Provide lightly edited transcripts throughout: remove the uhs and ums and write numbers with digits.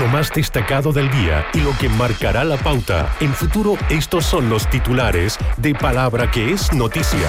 lo más destacado del día y lo que marcará la pauta. En Futuro, estos son los titulares de Palabra que es noticia.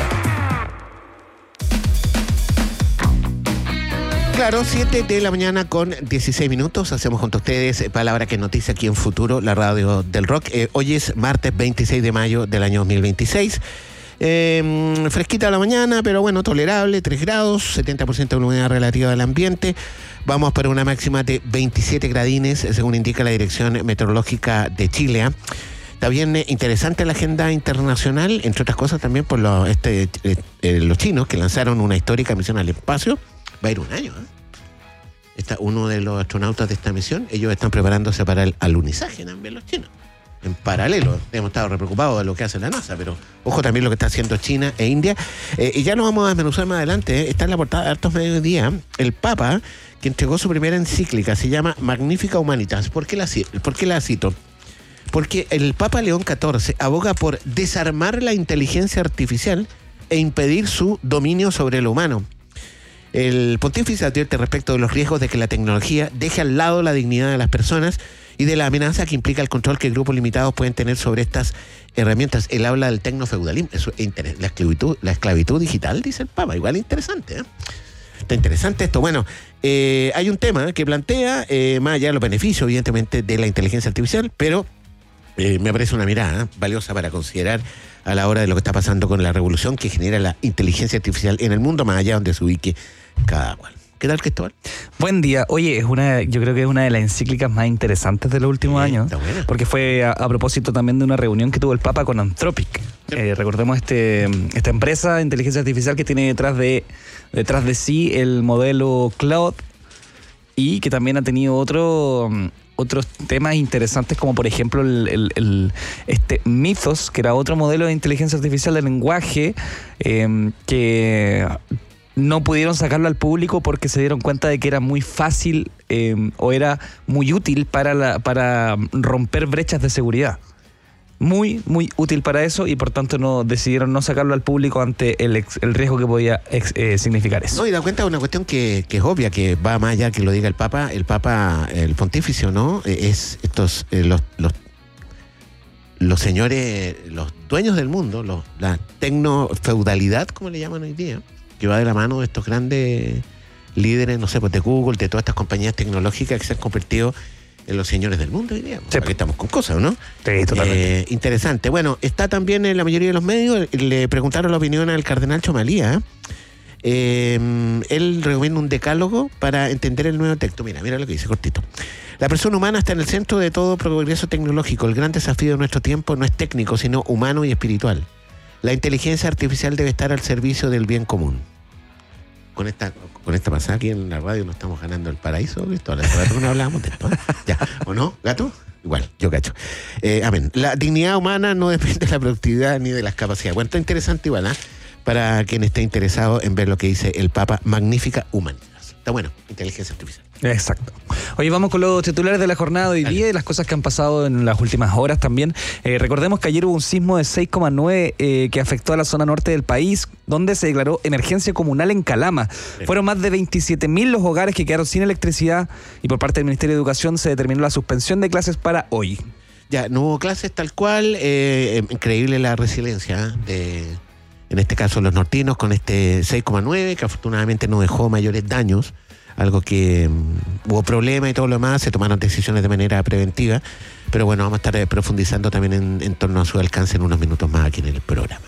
Claro, 7 de la mañana con 16 minutos. Hacemos junto a ustedes Palabra que es noticia aquí en Futuro, la radio del rock. Hoy es martes 26 de mayo del año 2026. Fresquita la mañana, pero bueno, tolerable, 3 grados, 70% de humedad relativa del ambiente. Vamos para una máxima de 27 gradines, según indica la Dirección Meteorológica de Chile. Está bien interesante la agenda internacional, entre otras cosas también por los chinos que lanzaron una histórica misión al espacio. Va a ir un año, Está uno de los astronautas de esta misión. Ellos están preparándose para el alunizaje también, los chinos. En paralelo, hemos estado re preocupados de lo que hace la NASA, pero ojo también lo que está haciendo China e India. Y ya lo vamos a desmenuzar más adelante. Está en la portada de hartos medios de día el Papa, que entregó su primera encíclica, se llama Magnificat Humanitas. ¿Por qué la cito? Porque el Papa León XIV aboga por desarmar la inteligencia artificial e impedir su dominio sobre lo humano. El pontífice advierte respecto de los riesgos de que la tecnología deje al lado la dignidad de las personas y de la amenaza que implica el control que grupos limitados pueden tener sobre estas herramientas. Él habla del tecnofeudalismo, eso es la esclavitud digital, dice el Papa, igual interesante, Está interesante esto. Bueno, hay un tema que plantea, más allá de los beneficios, evidentemente, de la inteligencia artificial, pero me parece una mirada valiosa para considerar a la hora de lo que está pasando con la revolución que genera la inteligencia artificial en el mundo, más allá donde se ubique cada cual. ¿Qué tal, Cristóbal? Buen día. Oye, yo creo que es una de las encíclicas más interesantes de los últimos años. Está buena. Porque fue a propósito también de una reunión que tuvo el Papa con Anthropic. Recordemos esta empresa de inteligencia artificial que tiene detrás de sí el modelo Claude y que también ha tenido otros temas interesantes, como por ejemplo este Mythos, que era otro modelo de inteligencia artificial de lenguaje que no pudieron sacarlo al público porque se dieron cuenta de que era muy fácil o era muy útil para romper brechas de seguridad. Muy, muy útil para eso, y por tanto decidieron no sacarlo al público ante el riesgo que podía significar eso. No, y da cuenta de una cuestión que es obvia, que va más allá que lo diga el Papa, el pontífice, ¿no? Es estos, los señores, los dueños del mundo, la tecnofeudalidad, como le llaman hoy día, que va de la mano de estos grandes líderes, no sé, pues de Google, de todas estas compañías tecnológicas que se han convertido en los señores del mundo hoy día. Sí. Aquí estamos con cosas, ¿no? Sí, totalmente. Interesante. Bueno, está también en la mayoría de los medios. Le preguntaron la opinión al cardenal Chomalía. Él recomienda un decálogo para entender el nuevo texto. Mira lo que dice, cortito. La persona humana está en el centro de todo progreso tecnológico. El gran desafío de nuestro tiempo no es técnico, sino humano y espiritual. La inteligencia artificial debe estar al servicio del bien común. Con esta pasada aquí en la radio nos estamos ganando el paraíso, ¿visto? Hace rato no hablábamos de esto, Ya, ¿o no, gato? Igual, yo cacho. Amén. La dignidad humana no depende de la productividad ni de las capacidades. Bueno, está interesante igual, para quien esté interesado en ver lo que dice el Papa, Magnificat Humanitas. Está bueno, inteligencia artificial. Exacto. Oye, vamos con los titulares de la jornada de hoy día y las cosas que han pasado en las últimas horas también. Recordemos que ayer hubo un sismo de 6,9 que afectó a la zona norte del país, donde se declaró emergencia comunal en Calama. Fueron más de 27.000 los hogares que quedaron sin electricidad, y por parte del Ministerio de Educación se determinó la suspensión de clases para hoy. Ya, no hubo clases tal cual. Increíble la resiliencia en este caso, los nortinos, con este 6,9, que afortunadamente no dejó mayores daños. Algo que hubo problemas y todo lo demás, se tomaron decisiones de manera preventiva, pero bueno, vamos a estar profundizando también en torno a su alcance en unos minutos más aquí en el programa.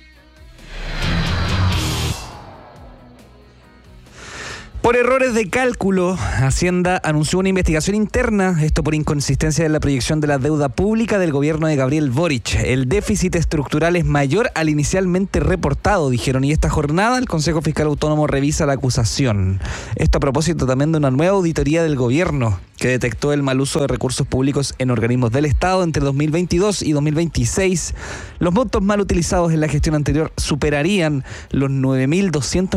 Por errores de cálculo, Hacienda anunció una investigación interna, esto por inconsistencia de la proyección de la deuda pública del gobierno de Gabriel Boric. El déficit estructural es mayor al inicialmente reportado, dijeron, y esta jornada el Consejo Fiscal Autónomo revisa la acusación. Esto a propósito también de una nueva auditoría del gobierno que detectó el mal uso de recursos públicos en organismos del Estado entre 2022 y 2026. Los montos mal utilizados en la gestión anterior superarían los 9.200